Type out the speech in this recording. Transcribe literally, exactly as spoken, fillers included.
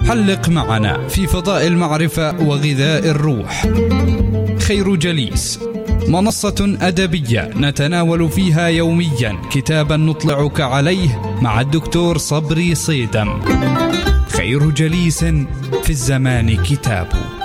حلق معنا في فضاء المعرفة وغذاء الروح. خير جليس، منصة أدبية نتناول فيها يوميا كتابا نطلعك عليه مع الدكتور صبري صيدم. خير جليس في الزمان كتاب.